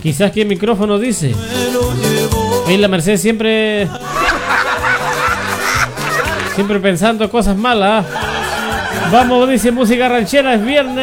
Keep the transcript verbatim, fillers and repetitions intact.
Quizás que el micrófono dice. Ahí la Mercedes siempre... Siempre pensando cosas malas. Vamos, dice música ranchera, es viernes.